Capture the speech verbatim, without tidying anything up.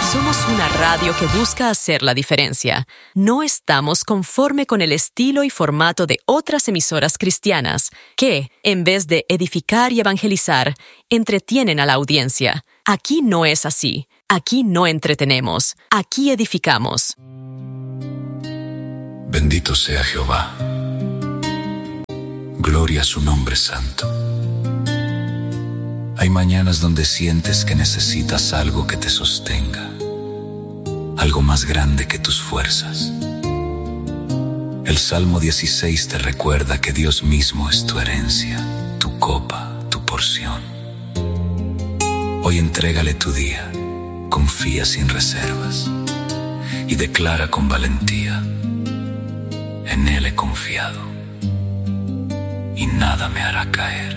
Somos una radio que busca hacer la diferencia. No estamos conforme con el estilo y formato de otras emisoras cristianas que, en vez de edificar y evangelizar, entretienen a la audiencia. Aquí no es así. Aquí no entretenemos. Aquí edificamos. Bendito sea Jehová. Gloria a su nombre santo. Hay mañanas donde sientes que necesitas algo que te sostenga, algo más grande que tus fuerzas. El Salmo dieciséis te recuerda que Dios mismo es tu herencia, tu copa, tu porción. Hoy entrégale tu día, confía sin reservas y declara con valentía: en Él he confiado y nada me hará caer.